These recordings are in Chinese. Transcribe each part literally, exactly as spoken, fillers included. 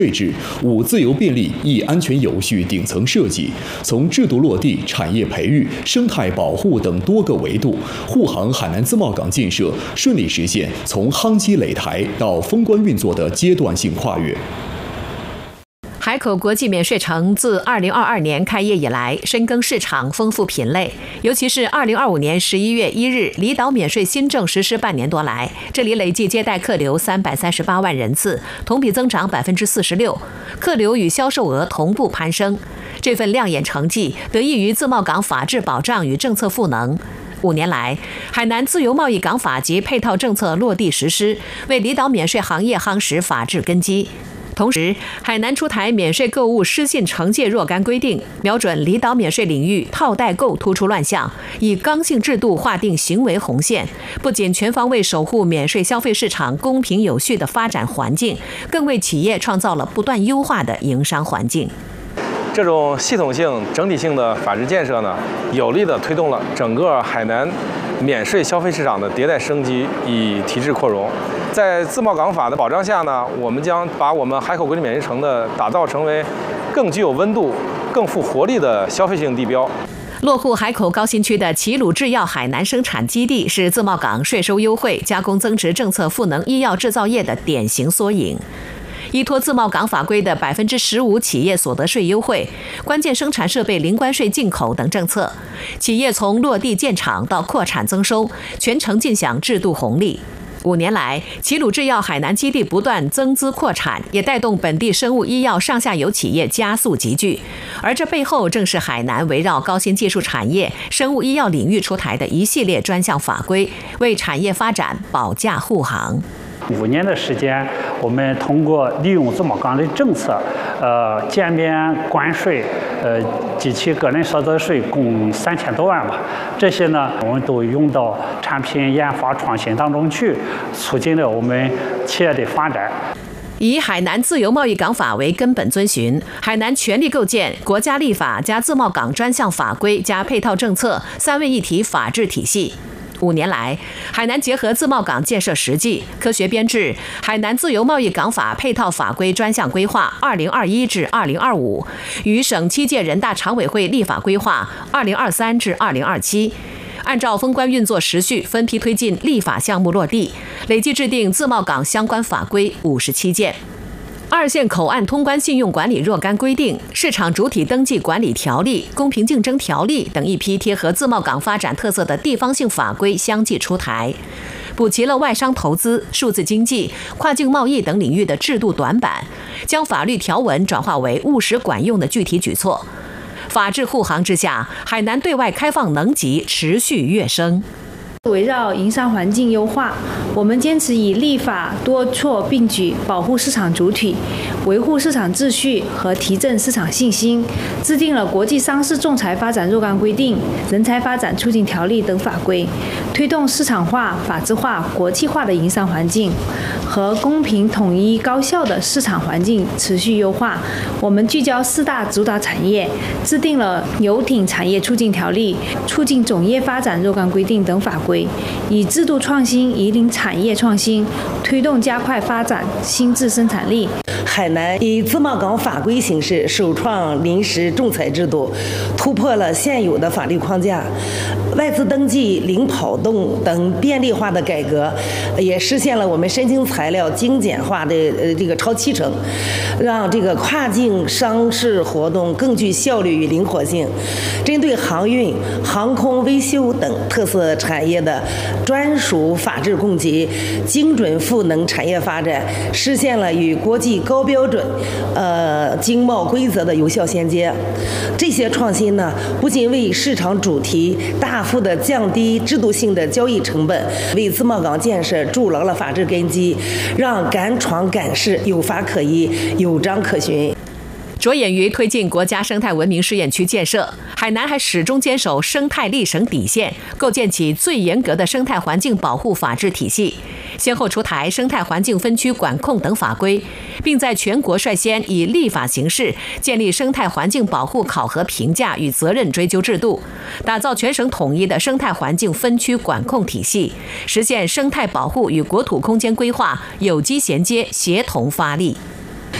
税制、五自由便利、一安全有序顶层设计，从制度落地、产业培育、生态保护等多个维度，护航海南自贸港建设顺利实现从夯基垒台到封关运作的阶段性跨越。 海口国际免税城自二零二二年开业以来，深耕市场，丰富品类。尤其是二零二五年十一月一日离岛免税新政实施半年多来，这里累计接待客流三百三十八万人次，同比增长百分之四十六，客流与销售额同步攀升。这份亮眼成绩得益于自贸港法治保障与政策赋能。五年来，海南自由贸易港法及配套政策落地实施，为离岛免税行业夯实法治根基。同时，海南出台免税购物失信惩戒若干规定，瞄准离岛免税领域套代购突出乱象，以刚性制度划定行为红线，不仅全方位守护免税消费市场公平有序的发展环境，更为企业创造了不断优化的营商环境。 这种系统性、整体性的法治建设呢，有力地推动了整个海南免税消费市场的迭代升级与提质扩容。在自贸港法的保障下呢，我们将把我们海口国际免税城的打造成为更具有温度、更富活力的消费性地标。 落户海口高新区的齐鲁制药海南生产基地是自贸港税收优惠、加工增值政策赋能医药制造业的典型缩影。依托自贸港法规的百分之十五企业所得税优惠、关键生产设备零关税进口等政策，企业从落地建厂到扩产增收，全程尽享制度红利。五年来，齐鲁制药海南基地不断增资扩产，也带动本地生物医药上下游企业加速集聚。而这背后正是海南围绕高新技术产业、生物医药领域出台的一系列专项法规，为产业发展保驾护航。 五年的时间，我们通过利用自贸港的政策，呃，减免关税，呃，及其个人所得税共三千多万吧。这些呢，我们都用到产品研发创新当中去，促进了我们企业的发展。 以海南自由贸易港法为根本遵循，海南全力构建国家立法加自贸港专项法规加配套政策三位一体法治体系。五年来，海南结合自贸港建设实际，科学编制海南自由贸易港法配套法规专项规划二零二一至二零二五，与省七届人大常委会立法规划二零二三至二零二七。按照封关运作时序，分批推进立法项目落地，累计制定自贸港相关法规五十七件。二线口岸通关信用管理若干规定、市场主体登记管理条例、公平竞争条例等一批贴合自贸港发展特色的地方性法规相继出台，补齐了外商投资、数字经济、跨境贸易等领域的制度短板，将法律条文转化为务实管用的具体举措。法治护航之下，海南对外开放能级持续跃升。 围绕营商环境优化，我们坚持以立法多措并举，保护市场主体，维护市场秩序和提振市场信心，制定了国际商事仲裁发展若干规定、人才发展促进条例等法规，推动市场化、法治化、国际化的营商环境和公平、统一、高效的市场环境持续优化。我们聚焦四大主打产业，制定了游艇产业促进条例、促进种业发展若干规定等法规，以制度创新引领产业创新，推动加快发展新质生产力。 海南以自贸港法规形式首创临时仲裁制度，突破了现有的法律框架，外资登记、零跑动等便利化的改革，也实现了我们申请材料精简化的呃这个超七成，让这个跨境商事活动更具效率与灵活性。针对航运、航空、维修等特色产业的专属法治供给，精准赋能产业发展，实现了与国际高标准呃经贸规则的有效衔接。这些创新呢，不仅为市场主题大幅的降低制度性的交易成本，为自贸港建设筑牢了法治根基，让敢闯敢试有法可依、有章可循。 着眼于推进国家生态文明试验区建设，海南还始终坚守生态立省底线，构建起最严格的生态环境保护法治体系，先后出台生态环境分区管控等法规，并在全国率先以立法形式建立生态环境保护考核评价与责任追究制度，打造全省统一的生态环境分区管控体系，实现生态保护与国土空间规划有机衔接、协同发力。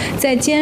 在坚